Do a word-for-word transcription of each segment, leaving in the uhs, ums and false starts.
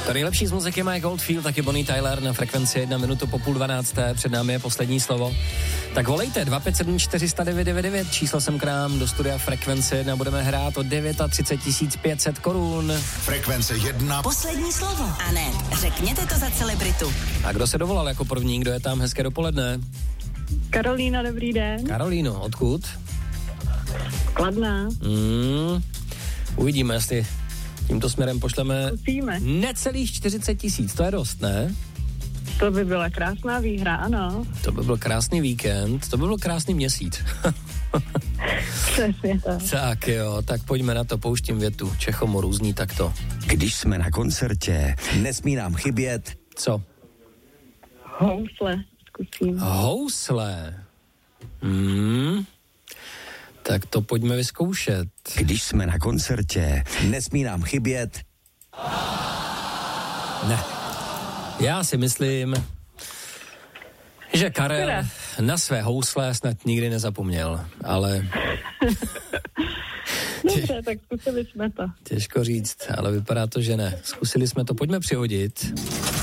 To nejlepší z muziky Mike Oldfield, taky Bonnie Tyler na frekvenci jedna minutu po půl dvanácté. Před námi je poslední slovo. Tak volejte dva pět sedm čtyři nula devět devět devět, číslo sem k nám do studia Frekvence jedna. Budeme hrát o třicet devět tisíc pět set korun. Frekvence jedna. Poslední slovo. Anet, řekněte to za celebritu. A kdo se dovolal jako první? Kdo je tam? Hezké dopoledne. Karolína, dobrý den. Karolíno, odkud? Kladná. Hmm, uvidíme, jestli tímto směrem pošleme Zkusíme. necelých čtyřicet tisíc, to je dost, ne? To by byla krásná výhra, ano. To by byl krásný víkend, to by byl krásný měsíc. Přesně tak. Tak jo, tak pojďme na to, pouštím větu. Čechomoru zní takto. Když jsme na koncertě, nesmí nám chybět. Co? Housle, zkusím. Housle. Hmm. Tak to pojďme vyzkoušet. Když jsme na koncertě, nesmí nám chybět. Ne. Já si myslím, že Karel Kde? na své housle snad nikdy nezapomněl, ale... Dobře, tak zkusili jsme to. Těžko říct, ale vypadá to, že ne. Zkusili jsme to, pojďme přihodit.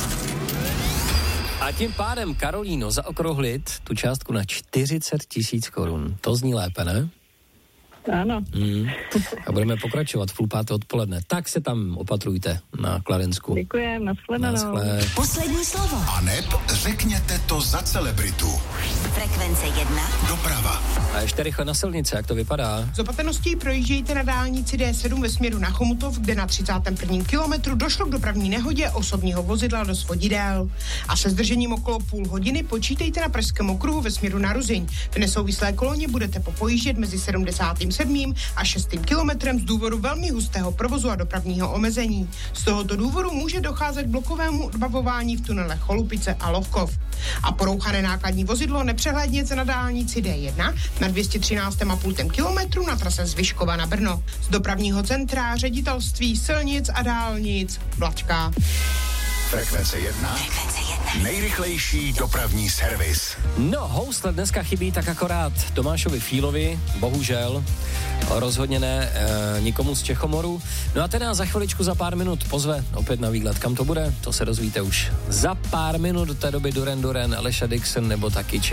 A tím pádem, Karolíno, zaokrouhlit tu částku na čtyřicet tisíc korun. To zní lépe, ne? Ano. Hmm. A budeme pokračovat v půl páté odpoledne. Tak se tam opatrujte na Kladensku. Děkujem, nashledanou. Naschle. Poslední slovo. Aneb, řekněte to za celebritu. Frekvence jedna. Doprava. A ještě rychle na silnici, jak to vypadá? Z opatrností projíždějte na dálnici D sedm ve směru na Chomutov, kde na třicátém prvním kilometru došlo k dopravní nehodě osobního vozidla do svodidel. A se zdržením okolo půl hodiny počítejte na Pražském okruhu ve směru na Ruzyň. V nesouvislé koloně budete popojíždět mezi sedmdesátým sedmým a šestým kilometrem z důvodu velmi hustého provozu a dopravního omezení. Z tohoto důvodu může docházet k blokovému odbavování v tunelech Cholupice a Lovkov. A porouchané nákladní vozidlo nepřehlédněte na dálnici D jedna na dvě stě třináct celá pět kilometru na trase z Vyškova na Brno. Z dopravního centra Ředitelství silnic a dálnic Blačka. Frekvence jedna. Frekvence jedna. Nejrychlejší dopravní servis. No, housle dneska chybí tak akorát Tomášovi Fílovi, bohužel, rozhodně ne e, nikomu z Čechomoru. No a ten nás za chviličku, za pár minut pozve opět na výlet. Kam to bude? To se dozvíte už za pár minut. Do té doby Duran Duran, Alicia Dixon nebo taky